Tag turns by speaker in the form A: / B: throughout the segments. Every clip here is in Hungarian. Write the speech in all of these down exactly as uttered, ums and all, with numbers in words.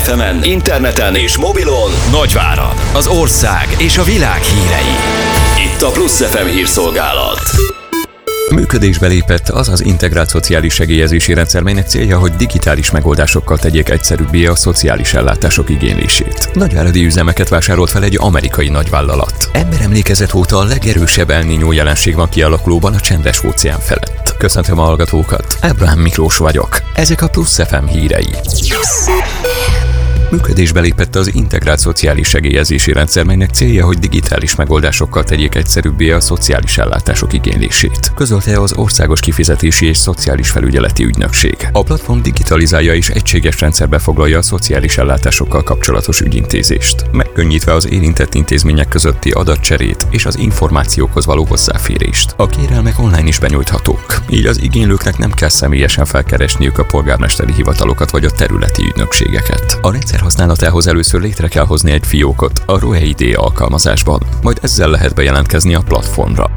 A: emen, interneten és mobilon Nagyvárad, az ország és a világ hírei. Itt a Plusz ef em hírszolgálat.
B: Működésbe lépett az az integrált szociális segélyezési rendszer, melynek célja, hogy digitális megoldásokkal tegyék egyszerűbbé a szociális ellátások igénylését. Nagyváradi üzemeket vásárolt fel egy amerikai nagyvállalat. Emberemlékezet óta a legerősebb El Niño jelenség van kialakulóban a Csendes-óceán felett. Köszöntöm a hallgatókat, Ábrahám Miklós vagyok. Ezek a Plusz ef em hírei. Működésbe lépett az integrált szociális segélyezési rendszer, melynek célja, hogy digitális megoldásokkal tegyék egyszerűbbé a szociális ellátások igénylését. Közölte az Országos Kifizetési és Szociális Felügyeleti Ügynökség. A platform digitalizálja és egységes rendszerbe foglalja a szociális ellátásokkal kapcsolatos ügyintézést, megkönnyítve az érintett intézmények közötti adatcserét és az információkhoz való hozzáférést. A kérelmek online is benyújthatók, így az igénylőknek nem kell személyesen felkeresniük a polgármesteri hivatalokat vagy a területi ügynökségeket. A rendszer használatához először létre kell hozni egy fiókot a RoeID alkalmazásban, majd ezzel lehet bejelentkezni a platformra.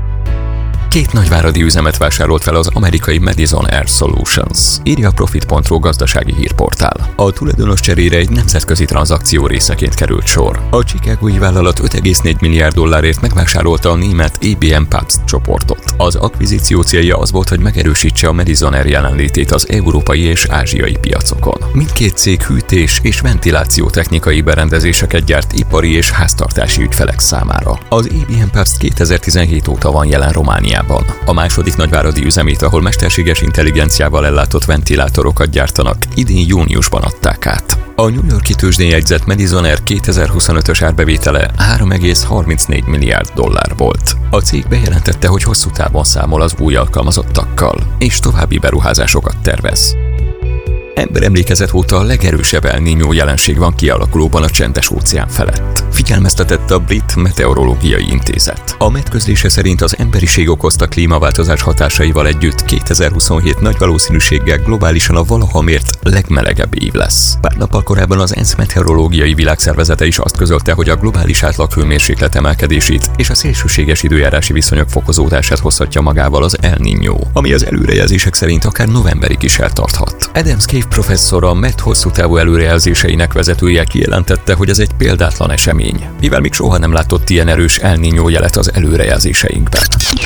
B: Két nagyváradi üzemet vásárolt fel az amerikai Madison Air Solutions, írja a Profit pont ru gazdasági hírportál. A tulajdonos cserére egy nemzetközi tranzakció részeként került sor. A chicagói vállalat öt egész négy milliárd dollárért megvásárolta a német á bé em Pabst csoportot. Az akvizíció célja az volt, hogy megerősítse a Madison Air jelenlétét az európai és ázsiai piacokon. Mindkét cég hűtés és ventiláció technikai berendezéseket gyárt ipari és háztartási ügyfelek számára. Az á bé em Pabst kétezer-tizenhét óta van jelen Romániában. A második nagyváradi üzemét, ahol mesterséges intelligenciával ellátott ventilátorokat gyártanak, idén júniusban adták át. A New York-i tőzsdén jegyzett Madison Air kétezer-huszonötös árbevétele három egész harmincnégy milliárd dollár volt. A cég bejelentette, hogy hosszú távon számol az új alkalmazottakkal, és további beruházásokat tervez. Emberemlékezet óta a legerősebb El Niño jelenség van kialakulóban a Csendes-óceán felett, figyelmeztetett a Brit Meteorológiai Intézet. A med közlése szerint az emberiség okozta klímaváltozás hatásaival együtt kétezer-huszonhét nagy valószínűséggel globálisan a valaha mért legmelegebb év lesz. Pár nappal korábban az ENSZ Meteorológiai Világszervezete is azt közölte, hogy a globális átlaghőmérséklet emelkedését és a szélsőséges időjárási viszonyok fokozódását hozhatja magával az El Niño, ami az előrejelzések szerint akár novemberig is eltarthat. Adam Scaife professzor, a med hosszú távú előrejelzéseinek vezetője kijelentette, hogy ez egy példátlan esemény, mivel még soha nem látott ilyen erős El Niño jelet az előrejelzéseinkben.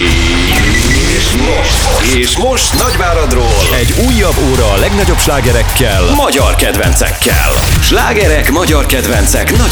A: És most, és most Nagyváradról egy újabb óra a legnagyobb slágerekkel, magyar kedvencekkel. Slágerek, magyar kedvencek,